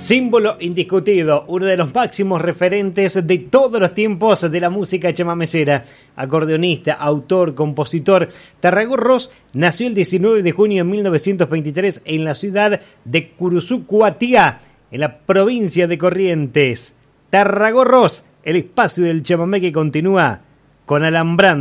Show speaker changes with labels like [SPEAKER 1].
[SPEAKER 1] Símbolo indiscutido, uno de los máximos referentes de todos los tiempos de la música chamamecera. Acordeonista, autor, compositor, Tarragó Ros nació el 19 de junio de 1923 en la ciudad de Curuzucuatiá, en la provincia de Corrientes. Tarragó Ros, el espacio del chamamé que continúa con Alambrando.